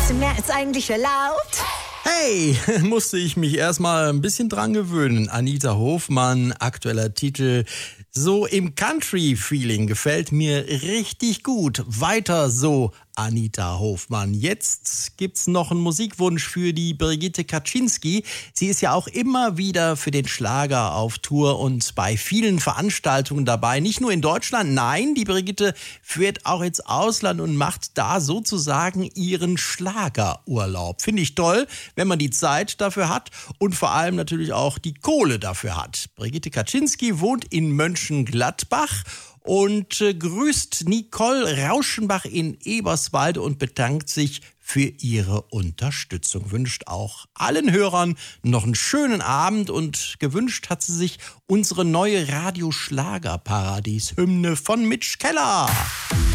bisschen mehr als eigentlich erlaubt. Hey, musste ich mich erstmal ein bisschen dran gewöhnen. Anita Hofmann, aktueller Titel. So im Country-Feeling gefällt mir richtig gut. Weiter so, Anita Hofmann. Jetzt gibt's noch einen Musikwunsch für die Brigitte Kaczynski. Sie ist ja auch immer wieder für den Schlager auf Tour und bei vielen Veranstaltungen dabei. Nicht nur in Deutschland, nein, die Brigitte fährt auch ins Ausland und macht da sozusagen ihren Schlagerurlaub. Finde ich toll, wenn man die Zeit dafür hat und vor allem natürlich auch die Kohle dafür hat. Brigitte Kaczynski wohnt in Mönchengladbach und grüßt Nicole Rauschenbach in Eberswalde und bedankt sich für ihre Unterstützung. Wünscht auch allen Hörern noch einen schönen Abend und gewünscht hat sie sich unsere neue Radio-Schlager-Paradies-Hymne von Mitch Keller.